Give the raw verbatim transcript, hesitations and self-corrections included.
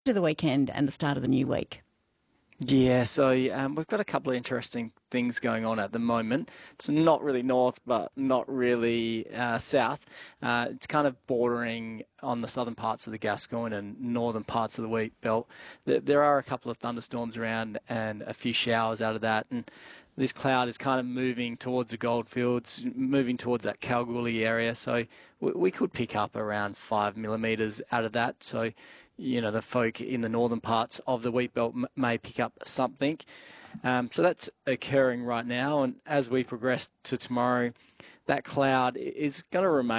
to the weekend and the start of the new week? Yeah, so um, we've got a couple of interesting things going on at the moment. It's not really north, but not really uh, south. Uh, it's kind of bordering on the southern parts of the Gascoyne and northern parts of the wheat belt. There, there are a couple of thunderstorms around and a few showers out of that. And this cloud is kind of moving towards the goldfields, moving towards that Kalgoorlie area. So we, we could pick up around five millimetres out of that. So you know, the folk in the northern parts of the wheat belt m- may pick up something. Um, so that's occurring right now. And as we progress to tomorrow, that cloud is going to remain